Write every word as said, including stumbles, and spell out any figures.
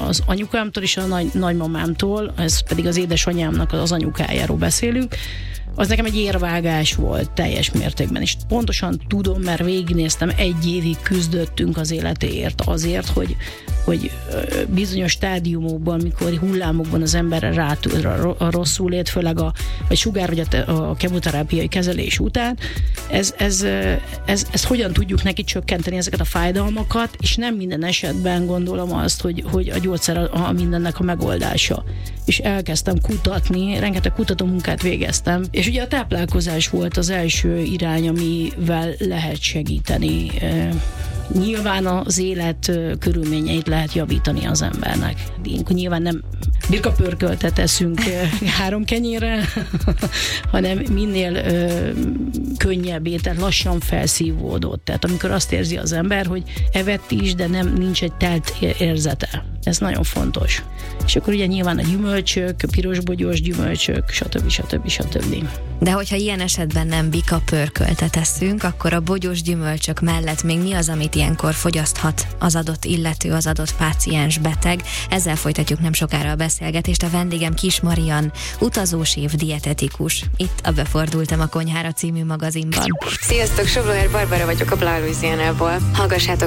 az anyukámtól és a nagy, nagymamámtól, ez pedig az édesanyámnak az anyukájáról beszélünk, az nekem egy érvágás volt teljes mértékben, és pontosan tudom, mert végignéztem, egy évig küzdöttünk az életéért azért, hogy, hogy bizonyos stádiumokban, mikor hullámokban az emberre rátül a rosszul lét, főleg a, vagy sugár, vagy a, a kemoterápiai kezelés után, ez, ez, ez, ez hogyan tudjuk neki csökkenteni ezeket a fájdalmakat, és nem minden esetben gondolom azt, hogy, hogy a gyógyszer a, a mindennek a megoldása. És elkezdtem kutatni, rengeteg kutatómunkát végeztem, és ugye a táplálkozás volt az első irány, amivel lehet segíteni. Nyilván az élet körülményeit lehet javítani az embernek. Nyilván nem birkapörköltet eszünk három kenyérre, hanem minél ö, könnyebb étel, lassan felszívódott. Tehát amikor azt érzi az ember, hogy evett is, de nem nincs egy telt érzete. Ez nagyon fontos. És akkor ugye nyilván a gyümölcsök, a pirosbogyós gyümölcsök, stb. stb. stb. De hogyha ilyen esetben nem bika pörköltet eszünk, akkor a bogyós gyümölcsök mellett még mi az, amit ilyenkor fogyaszthat az adott illető, az adott páciens beteg? Ezzel folytatjuk nem sokára a beszélgetést. A vendégem Kiss Marian, utazóséf, dietetikus. Itt a Befordultam a konyhára című magazinban. Sziasztok, Sobloher Barbara vagyok a Blau Louisianából. Hallgassátok